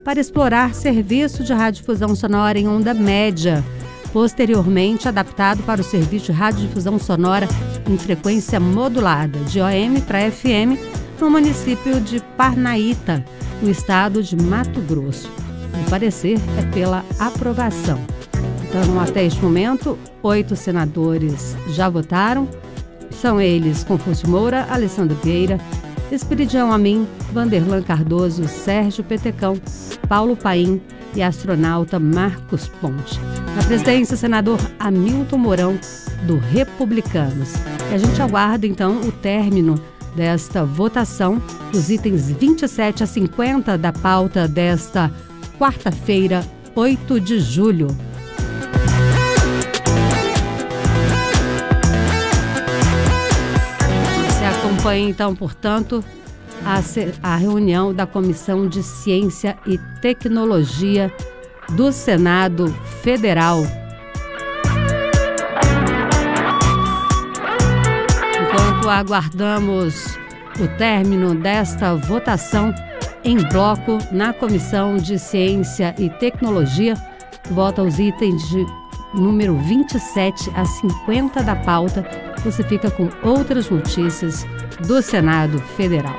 para explorar serviço de radiodifusão sonora em onda média, posteriormente adaptado para o serviço de radiodifusão sonora em frequência modulada, de AM para FM, no município de Parnaíta, no estado de Mato Grosso. O parecer é pela aprovação. Então, até este momento, 8 senadores já votaram. São eles Confúcio Moura, Alessandro Vieira, Esperidião Amin, Vanderlan Cardoso, Sérgio Petecão, Paulo Paim e astronauta Marcos Ponte. Na presidência, o senador Hamilton Mourão, do Republicanos. E a gente aguarda, então, o término desta votação dos itens 27 a 50 da pauta desta quarta-feira, 8 de julho. Você acompanha, então, portanto, a reunião da Comissão de Ciência e Tecnologia do Senado Federal. Enquanto aguardamos o término desta votação em bloco na Comissão de Ciência e Tecnologia, vota os itens de número 27 a 50 da pauta. Você fica com outras notícias do Senado Federal.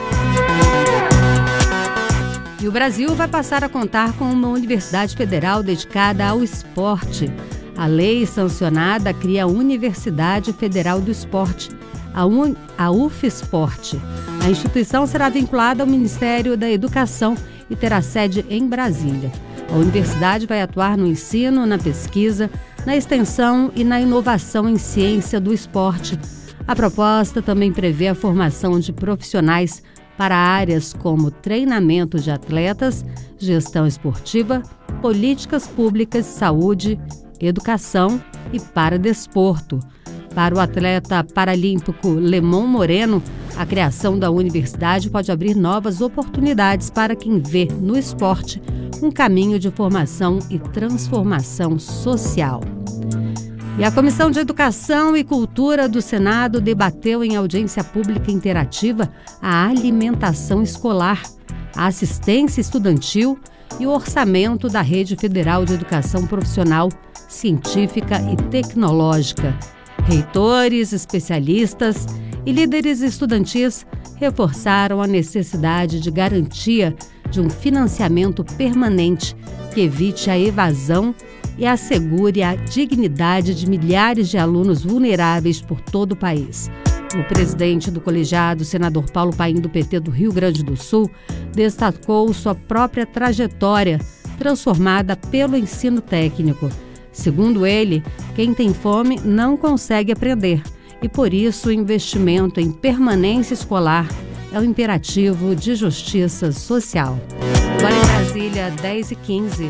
E o Brasil vai passar a contar com uma universidade federal dedicada ao esporte. A lei sancionada cria a Universidade Federal do Esporte, a UFESPORT. A instituição será vinculada ao Ministério da Educação e terá sede em Brasília. A universidade vai atuar no ensino, na pesquisa, na extensão e na inovação em ciência do esporte. A proposta também prevê a formação de profissionais para áreas como treinamento de atletas, gestão esportiva, políticas públicas, saúde, educação e paradesporto. Para o atleta paralímpico Lemon Moreno, a criação da universidade pode abrir novas oportunidades para quem vê no esporte um caminho de formação e transformação social. E a Comissão de Educação e Cultura do Senado debateu em audiência pública interativa a alimentação escolar, a assistência estudantil e o orçamento da Rede Federal de Educação Profissional, Científica e Tecnológica. Reitores, especialistas e líderes estudantis reforçaram a necessidade de garantia de um financiamento permanente que evite a evasão e assegure a dignidade de milhares de alunos vulneráveis por todo o país. O presidente do colegiado, senador Paulo Paim, do PT do Rio Grande do Sul, destacou sua própria trajetória transformada pelo ensino técnico. Segundo ele, quem tem fome não consegue aprender e, por isso, o investimento em permanência escolar é um imperativo de justiça social. Agora em Brasília, 10h15.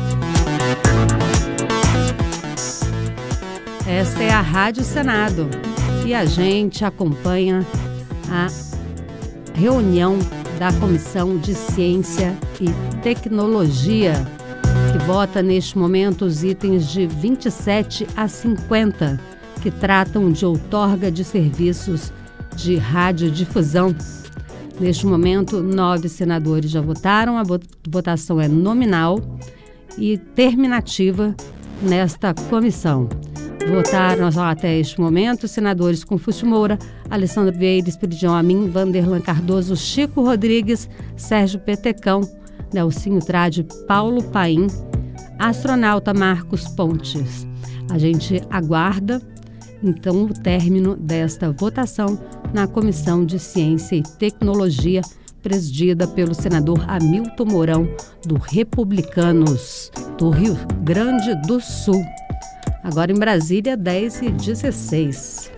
Esta é a Rádio Senado e a gente acompanha a reunião da Comissão de Ciência e Tecnologia, que vota neste momento os itens de 27 a 50, que tratam de outorga de serviços de radiodifusão. Neste momento, 9 senadores já votaram, a votação é nominal e terminativa nesta comissão. Votaram até este momento os senadores Confúcio Moura, Alessandro Vieira, Esperidião Amin, Vanderlan Cardoso, Chico Rodrigues, Sérgio Petecão, Nelsinho Trade, Paulo Paim, astronauta Marcos Pontes. A gente aguarda, então, o término desta votação na Comissão de Ciência e Tecnologia, presidida pelo senador Hamilton Mourão, do Republicanos, do Rio Grande do Sul. Agora em Brasília, 10h16.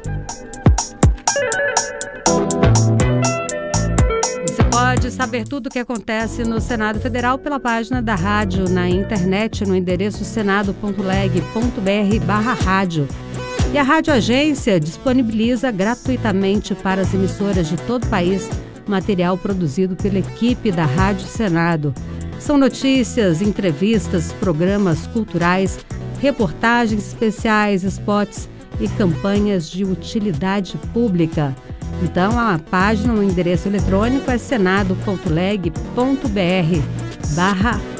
Você pode saber tudo o que acontece no Senado Federal pela página da rádio na internet, no endereço senado.leg.br/rádio. E a Rádio Agência disponibiliza gratuitamente para as emissoras de todo o país material produzido pela equipe da Rádio Senado. São notícias, entrevistas, programas culturais, reportagens especiais, spots e campanhas de utilidade pública. Então, a página, o endereço eletrônico é senado.leg.br/